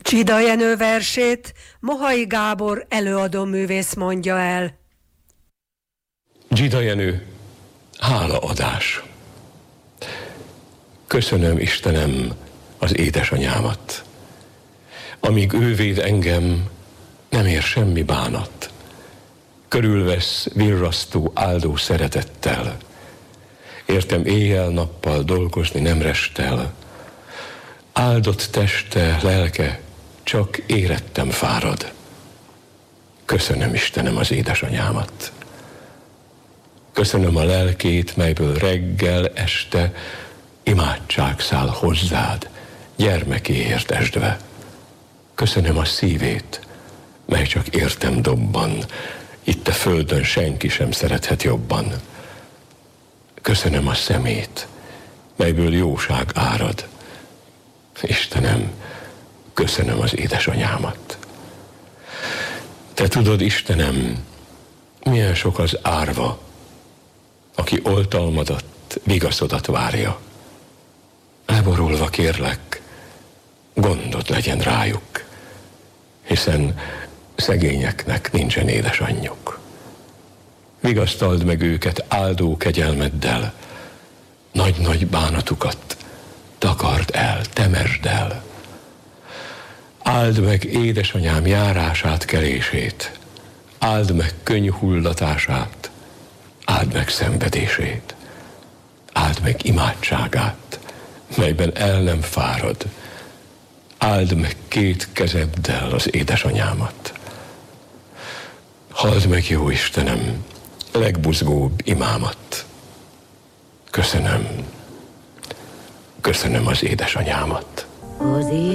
Csida Jenő versét Mohai Gábor előadóművész mondja el. Csida Jenő, hálaadás. Köszönöm, Istenem, az édesanyámat. Amíg ő véd engem, nem ér semmi bánat. Körülvesz virrasztó, áldó szeretettel. Értem éjjel-nappal dolgozni nem restel. Áldott teste, lelke, csak érettem fárad. Köszönöm, Istenem, az édesanyámat. Köszönöm a lelkét, melyből reggel, este imádság száll hozzád, gyermekéért esdve. Köszönöm a szívét, mely csak értem dobban, itt a földön senki sem szerethet jobban. Köszönöm a szemét, melyből jóság árad. Istenem, köszönöm az édesanyámat. Te tudod, Istenem, milyen sok az árva, aki oltalmadat, vigaszodat várja. Elborulva kérlek, gondod legyen rájuk, hiszen szegényeknek nincsen édesanyjuk. Vigasztald meg őket áldó kegyelmeddel, nagy-nagy bánatukat takard el, temesd el. Áld meg édesanyám járását, kelését, áld meg könnyhullatását, áld meg szenvedését, áld meg imádságát, melyben el nem fárad, áld meg két kezeddel az édesanyámat. Halld meg, jó Istenem, legbuzgóbb imámat. Köszönöm, köszönöm az édesanyámat.